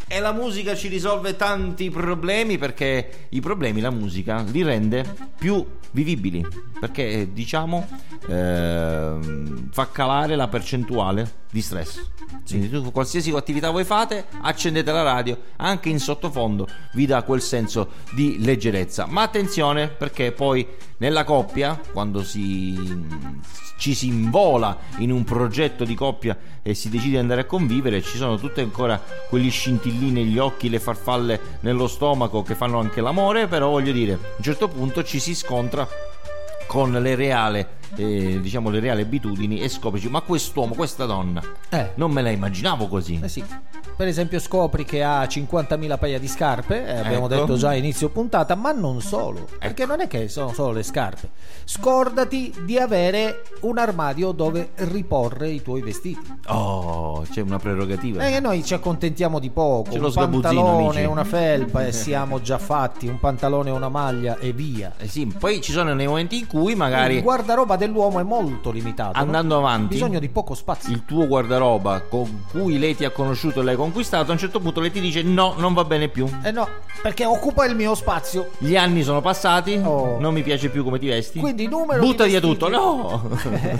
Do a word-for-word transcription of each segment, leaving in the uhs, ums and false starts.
E la musica ci risolve tanti problemi, perché i problemi la musica li rende più vivibili, perché diciamo eh, fa calare la percentuale di stress. Quindi tu, qualsiasi attività voi fate, accendete la radio, anche in sottofondo vi dà quel senso di leggerezza. Ma attenzione, perché poi nella coppia, quando si ci si invola in un progetto di coppia e si decide di andare a convivere, ci sono tutte ancora quegli scintillini negli occhi, le farfalle nello stomaco che fanno anche l'amore. Però voglio dire, a un certo punto ci si scontra con le reali eh, diciamo le reali abitudini e scopri, ma quest'uomo, questa donna eh. non me la immaginavo così. Eh sì. Per esempio scopri che ha cinquantamila paia di scarpe, eh, abbiamo ecco. detto già a inizio puntata, ma non solo, ecco. Perché non è che sono solo le scarpe. Scordati di avere un armadio dove riporre i tuoi vestiti. Oh, c'è una prerogativa. E eh, noi ci accontentiamo di poco, c'è un lo pantalone, una felpa e siamo già fatti, un pantalone e una maglia e via. Eh sì, poi ci sono nei momenti in cui magari il guardaroba dell'uomo è molto limitato, andando no? avanti, bisogno di poco spazio. Il tuo guardaroba con cui lei ti ha conosciuto e l'hai conquistato, a un certo punto lei ti dice no, non va bene più. Eh no, perché occupa il mio spazio. Gli anni sono passati, oh. non mi piace più come ti vesti. Quindi numero butta di via vestiti. tutto. No.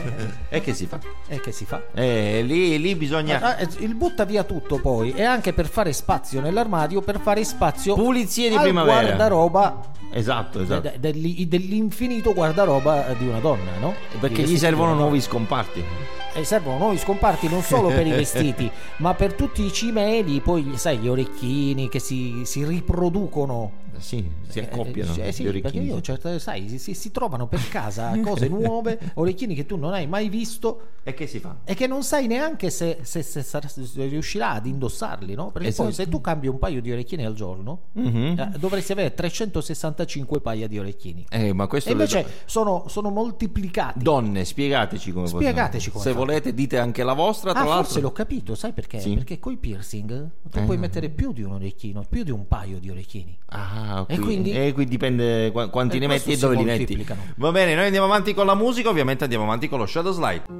E che si fa? E che si fa? Eh, lì, lì bisogna il butta via tutto poi è anche per fare spazio nell'armadio, per fare spazio pulizie di al primavera, guardaroba. Esatto, esatto. Dell'infinito guardaroba di una donna, no? Perché gli servono nuovi scomparti. E servono nuovi scomparti non solo per i vestiti ma per tutti i cimeli, poi sai, gli orecchini che si, si riproducono. Sì, si accoppiano. Eh, eh, sì, gli orecchini. perché io certo, sai, si, si trovano per casa cose nuove, orecchini che tu non hai mai visto. E che si fa? E che non sai neanche se, se, se, se riuscirà ad indossarli, no? Perché esatto. Poi se tu cambi un paio di orecchini al giorno, mm-hmm. eh, dovresti avere trecentosessantacinque paia di orecchini. Eh, ma questo e invece le... sono, sono moltiplicati. Donne, spiegateci come spiegateci come se fare. Volete dite anche la vostra, tra ah, l'altro. Forse l'ho capito, sai perché? Sì. Perché coi piercing tu eh. puoi mettere più di un orecchino, più di un paio di orecchini. Ah, e quindi, e quindi dipende qu- quanti e ne metti e dove li metti. Va bene, noi andiamo avanti con la musica, ovviamente andiamo avanti con lo Shadow Slide.